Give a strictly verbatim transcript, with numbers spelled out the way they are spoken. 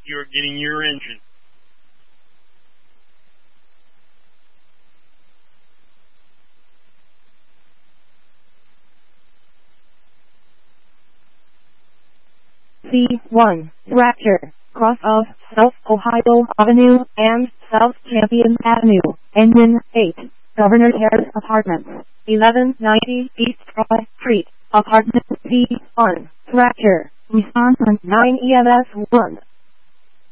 you're getting your engine. C one, Raptor, cross of South Ohio Avenue and South Champion Avenue, Engine eight, Governor Harris Apartments, eleven ninety East Troy Street, Apartment C one, Raptor, Wisconsin nine E M S one.